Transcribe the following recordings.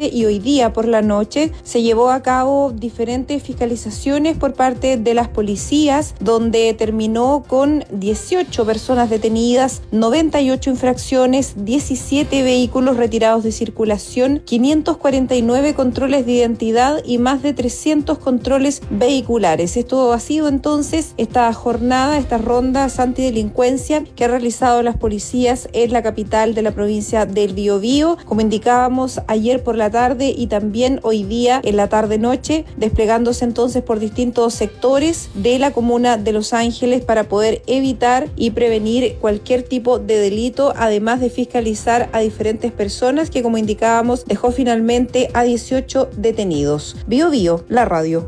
anoche y hoy día por la noche se llevó a cabo diferentes fiscalizaciones por parte de las policías, donde terminó con 18 personas detenidas, 98 infracciones, 17 vehículos retirados de circulación, 549 controles de identidad y más de 300 controles vehiculares. Esto ha sido entonces esta jornada, estas rondas antidelincuencia que han realizado las policías en la capital de la provincia del Biobío, como indicábamos ayer por la tarde y también hoy día en la tarde-noche, desplegándose entonces por distintos sectores de la comuna de Los Ángeles para poder evitar y prevenir cualquier tipo de delito, además de fiscalizar a diferentes personas que, como indicábamos, dejó finalmente a 18 detenidos. Biobío, la radio.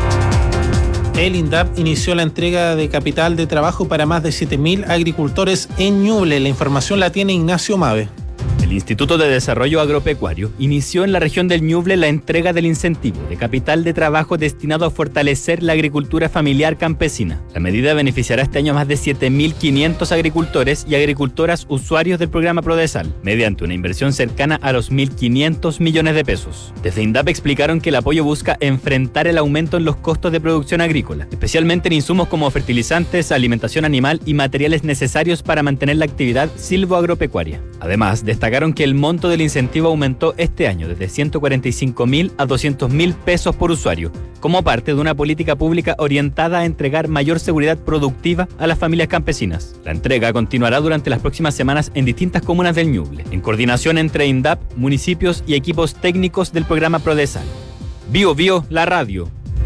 El INDAP inició la entrega de capital de trabajo para más de 7.000 agricultores en Ñuble. La información la tiene Ignacio Mave. El Instituto de Desarrollo Agropecuario inició en la región del Ñuble la entrega del incentivo de capital de trabajo destinado a fortalecer la agricultura familiar campesina. La medida beneficiará este año a más de 7.500 agricultores y agricultoras usuarios del programa Prodesal, mediante una inversión cercana a los 1.500 millones de pesos. Desde INDAP explicaron que el apoyo busca enfrentar el aumento en los costos de producción agrícola, especialmente en insumos como fertilizantes, alimentación animal y materiales necesarios para mantener la actividad silvoagropecuaria. Además, destacaron que el monto del incentivo aumentó este año desde 145.000 a 200.000 pesos por usuario, como parte de una política pública orientada a entregar mayor seguridad productiva a las familias campesinas. La entrega continuará durante las próximas semanas en distintas comunas del Ñuble, en coordinación entre INDAP, municipios y equipos técnicos del programa Prodesal. Biobío, la radio.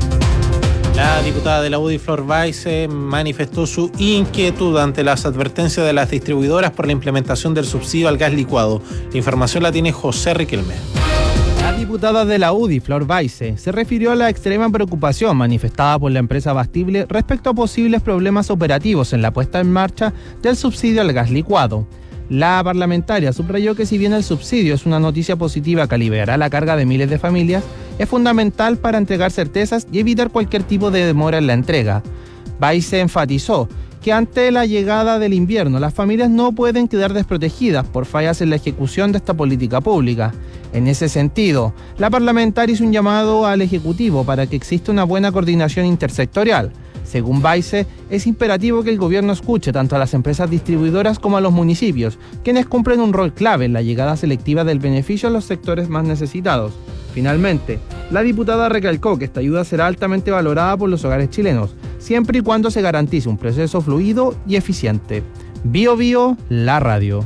La diputada de la UDI, Flor Baise, manifestó su inquietud ante las advertencias de las distribuidoras por la implementación del subsidio al gas licuado. La información la tiene José Riquelme. La diputada de la UDI, Flor Baise, se refirió a la extrema preocupación manifestada por la empresa Abastible respecto a posibles problemas operativos en la puesta en marcha del subsidio al gas licuado. La parlamentaria subrayó que si bien el subsidio es una noticia positiva que aliviará la carga de miles de familias, es fundamental para entregar certezas y evitar cualquier tipo de demora en la entrega. Baise enfatizó que ante la llegada del invierno, las familias no pueden quedar desprotegidas por fallas en la ejecución de esta política pública. En ese sentido, la parlamentaria hizo un llamado al Ejecutivo para que exista una buena coordinación intersectorial. Según Baise, es imperativo que el gobierno escuche tanto a las empresas distribuidoras como a los municipios, quienes cumplen un rol clave en la llegada selectiva del beneficio a los sectores más necesitados. Finalmente, la diputada recalcó que esta ayuda será altamente valorada por los hogares chilenos, siempre y cuando se garantice un proceso fluido y eficiente. Biobío, la radio.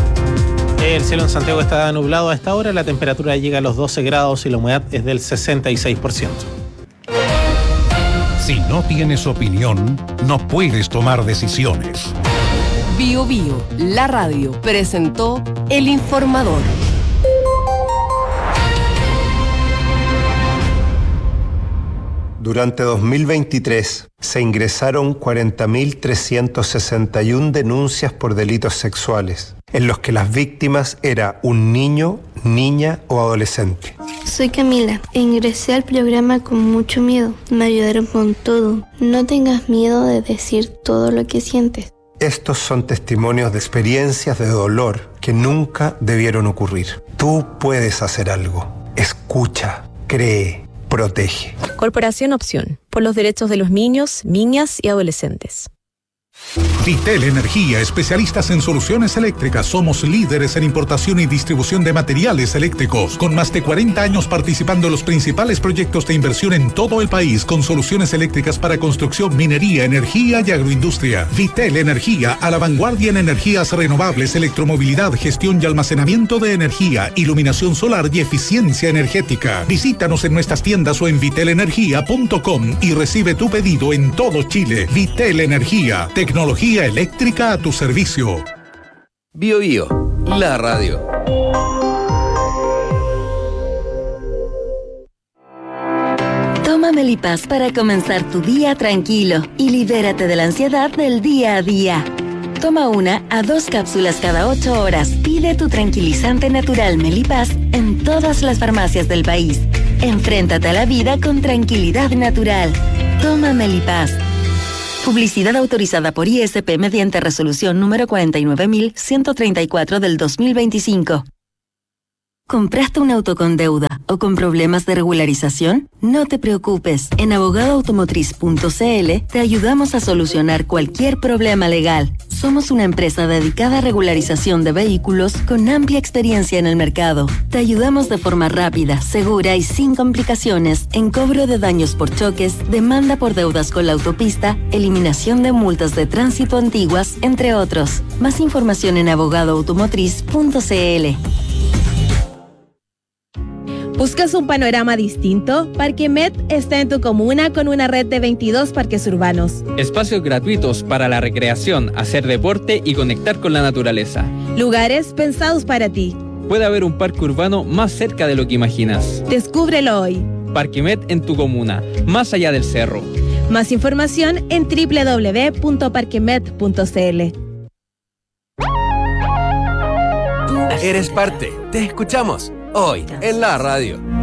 El cielo en Santiago está nublado a esta hora, la temperatura llega a los 12 grados y la humedad es del 66%. Si no tienes opinión, no puedes tomar decisiones. Biobío, la radio, presentó El Informador. Durante 2023 se ingresaron 40.361 denuncias por delitos sexuales, en los que las víctimas era un niño, niña o adolescente. Soy Camila e ingresé al programa con mucho miedo. Me ayudaron con todo. No tengas miedo de decir todo lo que sientes. Estos son testimonios de experiencias de dolor que nunca debieron ocurrir. Tú puedes hacer algo. Escucha, cree, protege. Corporación Opción, por los derechos de los niños, niñas y adolescentes. Vitel Energía, especialistas en soluciones eléctricas. Somos líderes en importación y distribución de materiales eléctricos, con más de 40 años participando en los principales proyectos de inversión en todo el país, con soluciones eléctricas para construcción, minería, energía y agroindustria. Vitel Energía, a la vanguardia en energías renovables, electromovilidad, gestión y almacenamiento de energía, iluminación solar y eficiencia energética. Visítanos en nuestras tiendas o en vitelenergia.com y recibe tu pedido en todo Chile. Vitel Energía, tecnología eléctrica a tu servicio. Biobío, la radio. Toma Melipaz para comenzar tu día tranquilo y libérate de la ansiedad del día a día. Toma 1 a 2 cápsulas cada 8 horas. Pide tu tranquilizante natural Melipaz en todas las farmacias del país. Enfréntate a la vida con tranquilidad natural. Toma Melipaz. Publicidad autorizada por ISP mediante resolución número 49.134 del 2025. ¿Compraste un auto con deuda o con problemas de regularización? No te preocupes. En abogadoautomotriz.cl te ayudamos a solucionar cualquier problema legal. Somos una empresa dedicada a regularización de vehículos con amplia experiencia en el mercado. Te ayudamos de forma rápida, segura y sin complicaciones en cobro de daños por choques, demanda por deudas con la autopista, eliminación de multas de tránsito antiguas, entre otros. Más información en abogadoautomotriz.cl. ¿Buscas un panorama distinto? Parquemet está en tu comuna con una red de 22 parques urbanos. Espacios gratuitos para la recreación, hacer deporte y conectar con la naturaleza. Lugares pensados para ti. Puede haber un parque urbano más cerca de lo que imaginas. Descúbrelo hoy. Parquemet en tu comuna, más allá del cerro. Más información en www.parquemet.cl. Tú eres parte. Te escuchamos hoy en la radio.